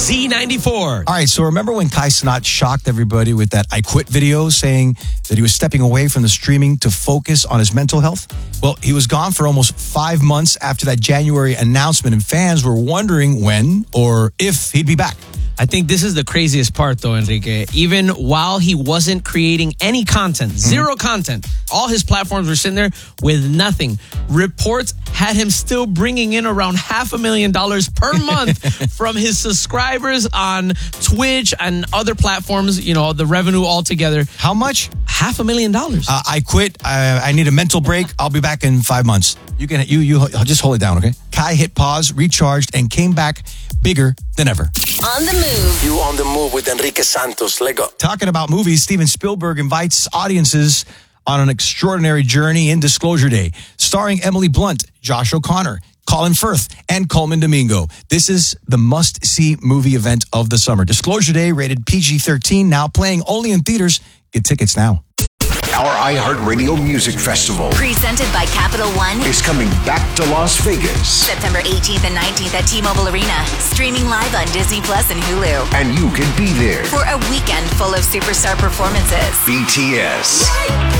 Z94. All right, so remember when Kai Cenat shocked everybody with that I Quit video saying that he was stepping away from the streaming to focus on his mental health? Well, he was gone for almost 5 months after that January announcement, and fans were wondering when or if he'd be back. I think this is the craziest part, though, Enrique. Even while he wasn't creating any content, zero content, all his platforms were sitting there with nothing. Reports had him still bringing in around $500,000 per month from his subscribers on Twitch and other platforms, you know, the revenue altogether. How much? $500,000. I quit. I need a mental break. I'll be back in 5 months. You just hold it down, okay? Kai hit pause, recharged, and came back bigger than ever. On the move. You on the move with Enrique Santos. Let go. Talking about movies, Steven Spielberg invites audiences on an extraordinary journey in Disclosure Day, starring Emily Blunt, Josh O'Connor, Colin Firth, and Coleman Domingo. This is the must-see movie event of the summer. Disclosure Day, rated PG-13, now playing only in theaters. Get tickets now. Our iHeartRadio Music Festival Presented by Capital One. is coming back to Las Vegas. September 18th and 19th at T-Mobile Arena. Streaming live on Disney Plus and Hulu. And you can be there. For a weekend full of superstar performances. BTS,